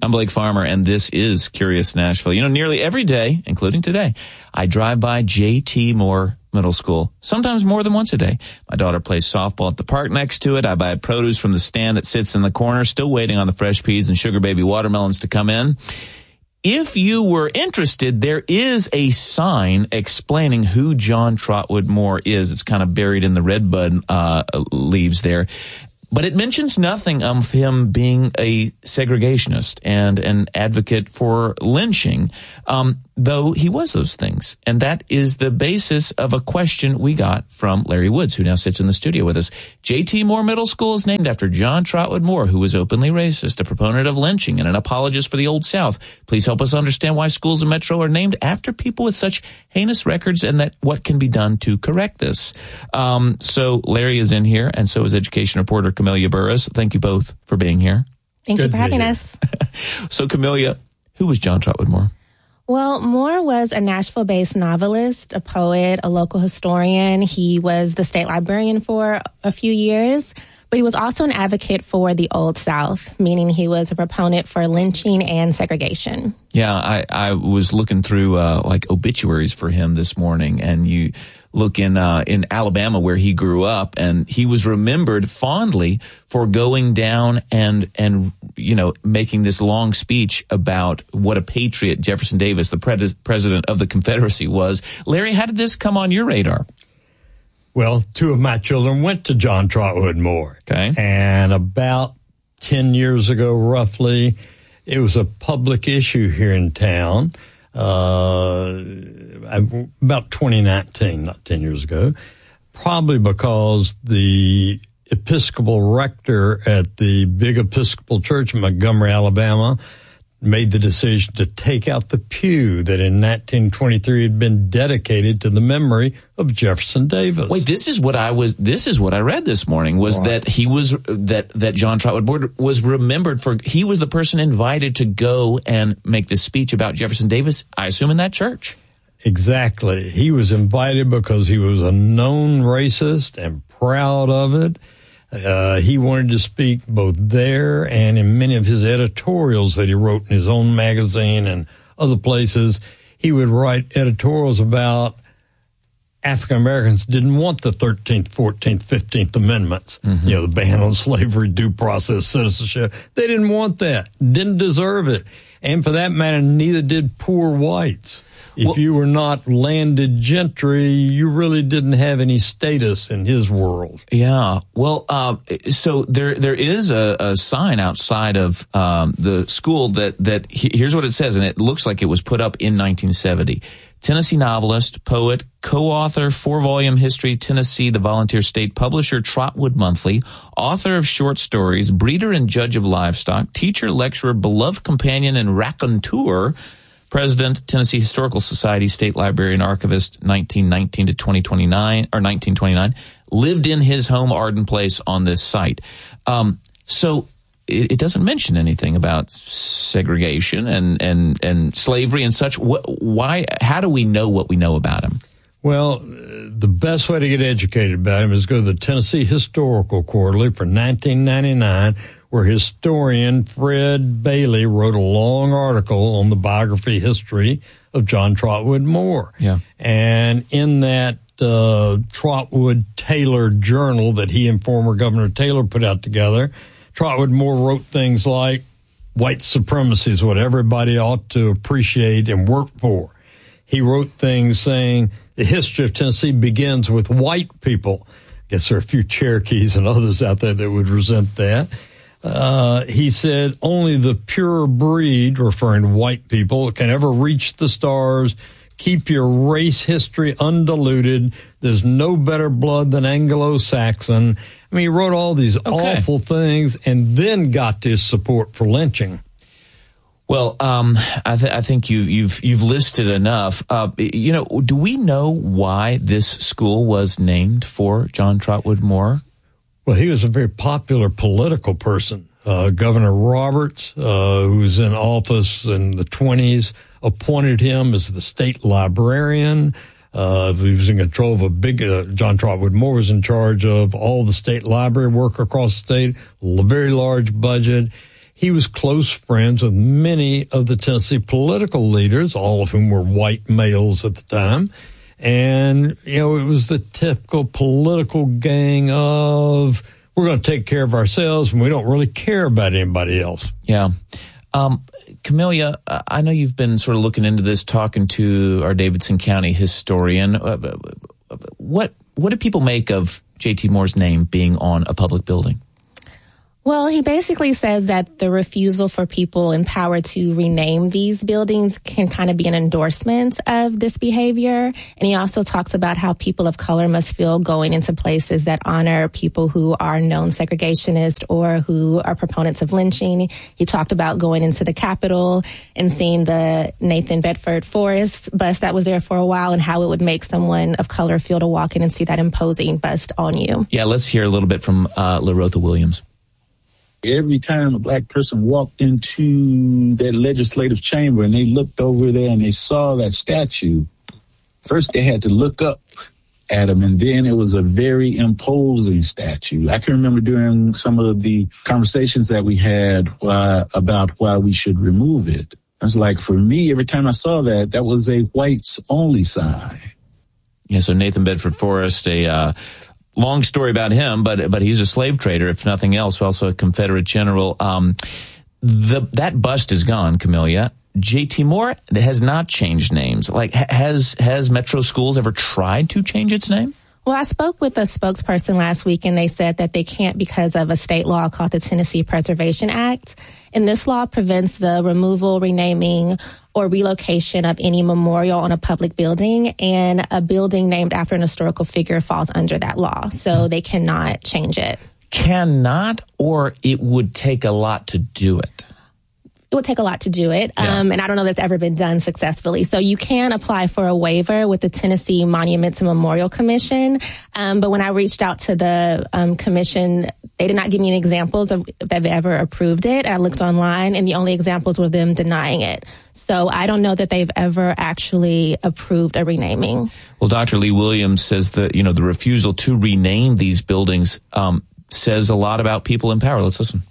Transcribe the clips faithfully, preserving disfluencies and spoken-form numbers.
I'm Blake Farmer, and this is Curious Nashville. You know, nearly every day, including today, I drive by J T Moore Middle School, sometimes more than once a day. My daughter plays softball at the park next to it. I buy produce from the stand that sits in the corner, still waiting on the fresh peas and sugar baby watermelons to come in. If you were interested, there is a sign explaining who John Trotwood Moore is. It's kind of buried in the redbud uh, leaves there. But it mentions nothing of him being a segregationist and an advocate for lynching, um, though he was those things. And that is the basis of a question we got from Larry Woods, who now sits in the studio with us. J T Moore Middle School is named after John Trotwood Moore, who was openly racist, a proponent of lynching, and an apologist for the Old South. Please help us understand why schools in Metro are named after people with such heinous records, and that what can be done to correct this. Um, so Larry is in here, and so is education reporter Camelia Burris. Thank you both for being here. Thank Good you for having here. us. So, Camelia, who was John Trotwood Moore? Well, Moore was a Nashville-based novelist, a poet, a local historian. He was the state librarian for a few years, but he was also an advocate for the Old South, meaning he was a proponent for lynching and segregation. Yeah, I, I was looking through uh, like obituaries for him this morning, and you look in uh, in Alabama where he grew up, and he was remembered fondly for going down and and you know making this long speech about what a patriot Jefferson Davis, the pres- president of the Confederacy, was. Larry, how did this come on your radar? Well, two of my children went to John Trotwood Moore. Okay. And about ten years ago, roughly, it was a public issue here in town. Uh, about twenty nineteen, not ten years ago, probably because the Episcopal rector at the big Episcopal church in Montgomery, Alabama, made the decision to take out the pew that in nineteen twenty-three had been dedicated to the memory of Jefferson Davis. Wait, this is what I was. This is what I read this morning. Was right. that he was that that John Trotwood Moore was remembered for? He was the person invited to go and make this speech about Jefferson Davis. I assume in that church. Exactly. He was invited because he was a known racist and proud of it. Uh, he wanted to speak both there and in many of his editorials that he wrote in his own magazine and other places. He would write editorials about African Americans didn't want the thirteenth, fourteenth, fifteenth Amendments, mm-hmm. you know, the ban on slavery, due process, citizenship. They didn't want that, didn't deserve it. And for that matter, neither did poor whites. If well, you were not landed gentry, you really didn't have any status in his world. Yeah. Well, uh, so there there is a, a sign outside of um, the school that, that he, here's what it says, and it looks like it was put up in nineteen seventy. Tennessee novelist, poet, co-author, four-volume history, Tennessee, the Volunteer State Publisher, Trotwood Monthly, author of short stories, breeder and judge of livestock, teacher, lecturer, beloved companion, and raconteur, President, Tennessee Historical Society, State Librarian, Archivist, nineteen nineteen to twenty twenty-nine, or nineteen twenty-nine, lived in his home, Arden Place, on this site. Um, so it, it doesn't mention anything about segregation and, and, and slavery and such. What, why? How do we know what we know about him? Well, the best way to get educated about him is go to the Tennessee Historical Quarterly for nineteen ninety-nine, where historian Fred Bailey wrote a long article on the biography history of John Trotwood Moore. Yeah. And in that uh, Trotwood Taylor journal that he and former Governor Taylor put out together, Trotwood Moore wrote things like white supremacy is what everybody ought to appreciate and work for. He wrote things saying the history of Tennessee begins with white people. I guess there are a few Cherokees and others out there that would resent that. Uh, he said only the pure breed, referring to white people, can ever reach the stars. Keep your race history undiluted. There's no better blood than Anglo-Saxon. I mean, he wrote all these okay. awful things and then got to his support for lynching. Well, um, I, th- I think you, you've you've listed enough. Uh, you know, do we know why this school was named for John Trotwood Moore? Well, he was a very popular political person. Uh, Governor Roberts, uh, who was in office in the twenties, appointed him as the state librarian. Uh, he was in control of a big, uh, John Trotwood Moore was in charge of all the state library work across the state, a very large budget. He was close friends with many of the Tennessee political leaders, all of whom were white males at the time. And, you know, it was the typical political gang of, we're going to take care of ourselves and we don't really care about anybody else. Yeah. Um, Camelia, I know you've been sort of looking into this, talking to our Davidson County historian. Uh, what, what do people make of J T Moore's name being on a public building? Well, he basically says that the refusal for people in power to rename these buildings can kind of be an endorsement of this behavior. And he also talks about how people of color must feel going into places that honor people who are known segregationists or who are proponents of lynching. He talked about going into the Capitol and seeing the Nathan Bedford Forrest bust that was there for a while and how it would make someone of color feel to walk in and see that imposing bust on you. Yeah, let's hear a little bit from uh, LaRotha Williams. Every time a black person walked into that legislative chamber and they looked over there and they saw that statue, first they had to look up at him, and then it was a very imposing statue. I can remember during some of the conversations that we had uh, about why we should remove it. I was like, for me, every time I saw that, that was a whites only sign. Yeah, so Nathan Bedford Forrest, a uh, long story about him, but but he's a slave trader, if nothing else, also a Confederate general. Um, the that bust is gone, Camelia. J T Moore has not changed names. Like, has has Metro Schools ever tried to change its name? Well, I spoke with a spokesperson last week, and they said that they can't because of a state law called the Tennessee Preservation Act. And this law prevents the removal, renaming, or relocation of any memorial on a public building, and a building named after an historical figure falls under that law. So they cannot change it. Cannot, or it would take a lot to do it? It would take a lot to do it, Yeah. um, and I don't know that's ever been done successfully. So you can apply for a waiver with the Tennessee Monuments and Memorial Commission, um, but when I reached out to the um, commission, they did not give me any examples of if they've ever approved it. I looked online, and the only examples were them denying it. So I don't know that they've ever actually approved a renaming. Well, Doctor Lee Williams says that, you know, the refusal to rename these buildings um, says a lot about people in power. Let's listen.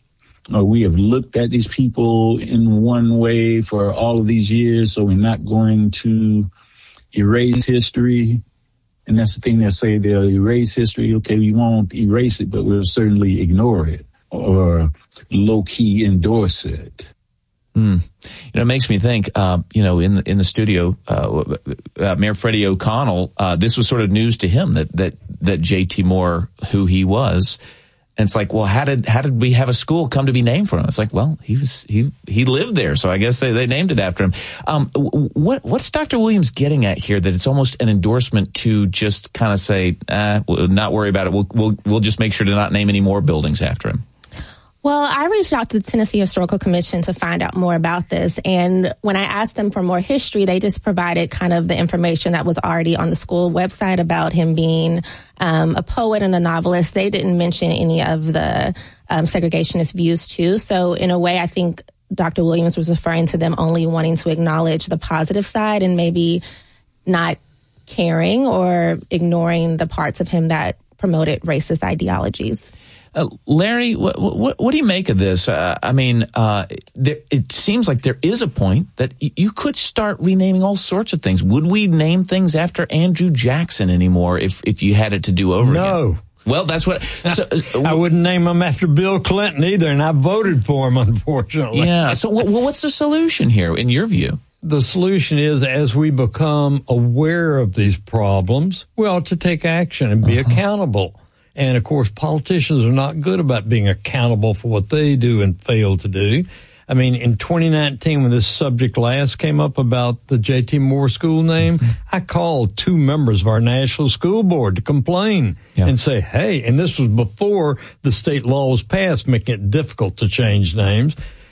Uh, we have looked at these people in one way for all of these years, so we're not going to erase history. And that's the thing they'll say, they'll erase history. Okay, we won't erase it, but we'll certainly ignore it or low-key endorse it. Mm. You know, it makes me think, uh, you know, in the, in the studio, uh, uh, Mayor Freddie O'Connell, uh, this was sort of news to him that, that, that J T Moore, who he was. And it's like, well, how did, how did we have a school come to be named for him? It's like, well, he was, he, he lived there. So I guess they, they named it after him. Um, what, what's Doctor Williams getting at here, that it's almost an endorsement to just kind of say, uh, we'll not worry about it. We'll, we'll, we'll just make sure to not name any more buildings after him. Well, I reached out to the Tennessee Historical Commission to find out more about this. And when I asked them for more history, they just provided kind of the information that was already on the school website about him being um, a poet and a novelist. They didn't mention any of the um, segregationist views, too. So in a way, I think Doctor Williams was referring to them only wanting to acknowledge the positive side and maybe not caring or ignoring the parts of him that promoted racist ideologies. Uh, Larry, what, what, what do you make of this? Uh, I mean, uh, there, it seems like there is a point that y- you could start renaming all sorts of things. Would we name things after Andrew Jackson anymore if, if you had it to do over no. again? Well, that's what... So, uh, I wouldn't name him after Bill Clinton either, and I voted for him, unfortunately. Yeah, so w- what's the solution here, in your view? The solution is, as we become aware of these problems, we ought to take action and be uh-huh. accountable. And, of course, politicians are not good about being accountable for what they do and fail to do. I mean, in twenty nineteen, when this subject last came up about the J T Moore school name, mm-hmm. I called two members of our national school board to complain yeah. and say, hey, and this was before the state law was passed, making it difficult to change names.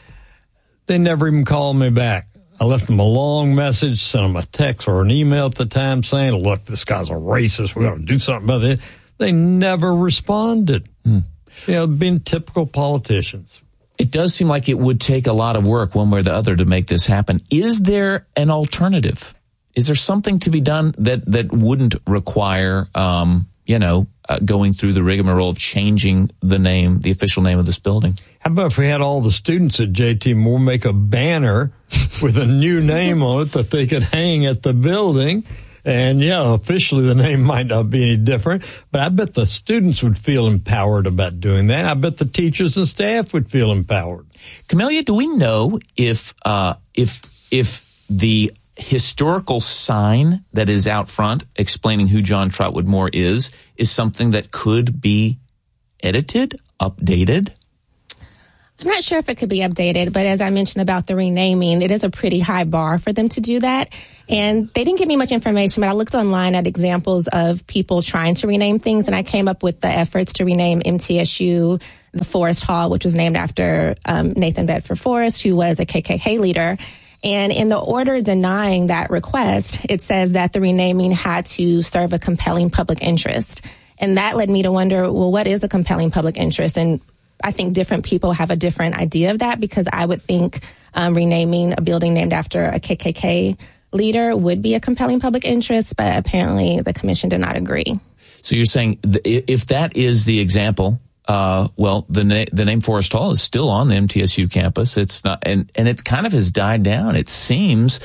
They never even called me back. I left them a long message, sent them a text or an email at the time saying, look, this guy's a racist. We got to do something about this. They never responded. Hmm. You know, being typical politicians. It does seem like it would take a lot of work one way or the other to make this happen. Is there an alternative? Is there something to be done that, that wouldn't require um, you know, uh, going through the rigmarole of changing the name, the official name of this building. How about if we had all the students at J T Moore make a banner with a new name on it that they could hang at the building? And, yeah, officially the name might not be any different, but I bet the students would feel empowered about doing that. I bet the teachers and staff would feel empowered. Camelia, do we know if uh, if if the historical sign that is out front explaining who John Trotwood Moore is is something that could be edited, updated? I'm not sure if it could be updated, but as I mentioned about the renaming, it is a pretty high bar for them to do that. And they didn't give me much information, but I looked online at examples of people trying to rename things, and I came up with the efforts to rename M T S U, the Forrest Hall, which was named after um, Nathan Bedford Forrest, who was a K K K leader. And in the order denying that request, it says that the renaming had to serve a compelling public interest. And that led me to wonder, well, what is a compelling public interest? And I think different people have a different idea of that, because I would think um, renaming a building named after a K K K leader would be a compelling public interest, but apparently the commission did not agree. So you're saying th- if that is the example, uh, well, the, na- the name Forrest Hall is still on the M T S U campus. It's not, and, and it kind of has died down. It seems,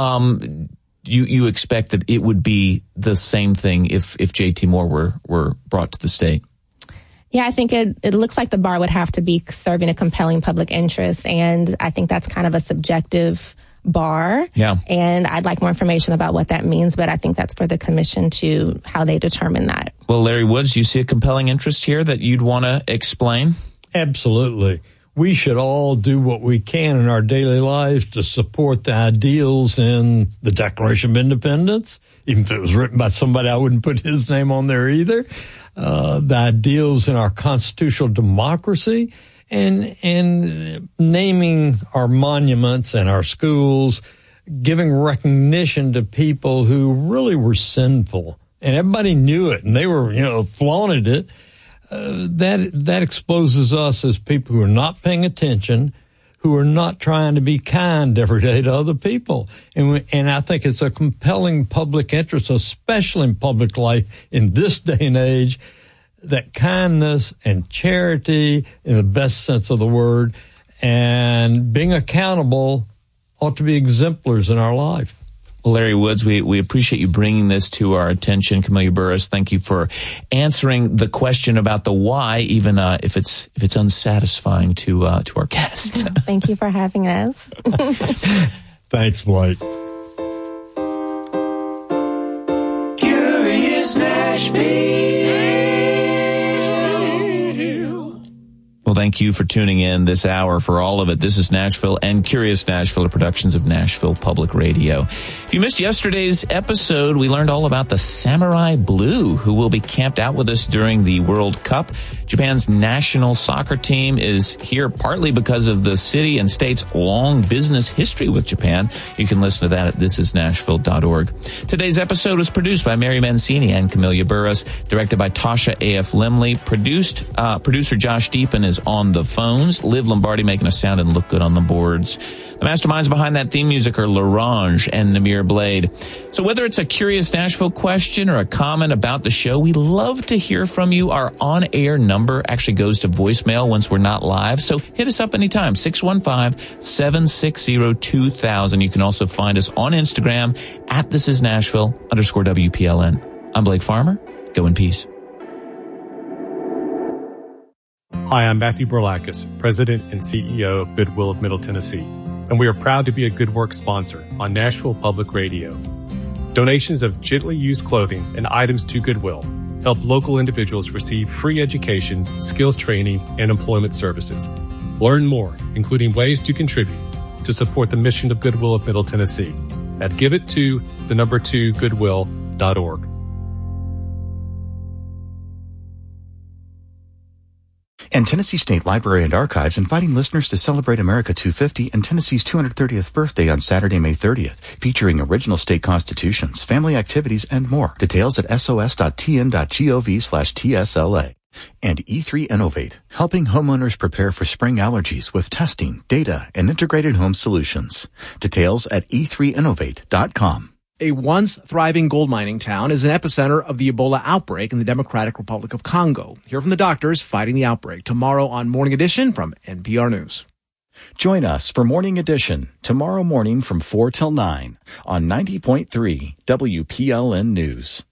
um, you, you expect that it would be the same thing if, if J T Moore were, were brought to the state. Yeah, I think it, it looks like the bar would have to be serving a compelling public interest, and I think that's kind of a subjective bar. Yeah. And I'd like more information about what that means, but I think that's for the commission to, how they determine that. Well, Larry Woods, you see a compelling interest here that you'd want to explain? Absolutely. We should all do what we can in our daily lives to support the ideals in the Declaration of Independence, even if it was written by somebody I wouldn't put his name on there either. Uh, the ideals in our constitutional democracy, and and naming our monuments and our schools, giving recognition to people who really were sinful, and everybody knew it, and they were, you know, flaunted it. Uh, that that exposes us as people who are not paying attention, who are not trying to be kind every day to other people. And we, and I think it's a compelling public interest, especially in public life in this day and age, that kindness and charity, in the best sense of the word, and being accountable ought to be exemplars in our life. Well, Larry Woods, we, we appreciate you bringing this to our attention. Camelia Burris, thank you for answering the question about the why, even uh, if it's if it's unsatisfying to uh, to our guest. Thank you for having us. Thanks, Blake. Curious Nashville. Well, thank you for tuning in this hour for all of it. This is Nashville and Curious Nashville, productions of Nashville Public Radio. If you missed yesterday's episode, we learned all about the Samurai Blue, who will be camped out with us during the World Cup. Japan's national soccer team is here partly because of the city and state's long business history with Japan. You can listen to that at this is nashville dot org. Today's episode was produced by Mary Mancini and Camelia Burris, directed by Tasha A F. Limley, produced, uh, producer Josh Deepen is on the phones, Liv Lombardi making us sound and look good on the boards. The masterminds behind that theme music are Larange and Namir Blade. So whether it's a Curious Nashville question or a comment about the show, we love to hear from you. Our on-air number actually goes to voicemail once we're not live. So hit us up anytime, six one five, seven six zero, two thousand. You can also find us on Instagram at This Is Nashville underscore W P L N. I'm Blake Farmer. Go in peace. Hi, I'm Matthew Borlakis, President and C E O of Goodwill of Middle Tennessee, and we are proud to be a Good Work sponsor on Nashville Public Radio. Donations of gently used clothing and items to Goodwill help local individuals receive free education, skills training, and employment services. Learn more, including ways to contribute to support the mission of Goodwill of Middle Tennessee at give it to the number two goodwill dot org. And Tennessee State Library and Archives inviting listeners to celebrate America two fifty and Tennessee's two hundred thirtieth birthday on Saturday, May thirtieth, featuring original state constitutions, family activities, and more. Details at sos dot t n dot gov slash T S L A. And E three Innovate, helping homeowners prepare for spring allergies with testing, data, and integrated home solutions. Details at e three innovate dot com. a once thriving gold mining town, is an epicenter of the Ebola outbreak in the Democratic Republic of Congo. Hear from the doctors fighting the outbreak tomorrow on Morning Edition from N P R News. Join us for Morning Edition tomorrow morning from four till nine on ninety point three W P L N News.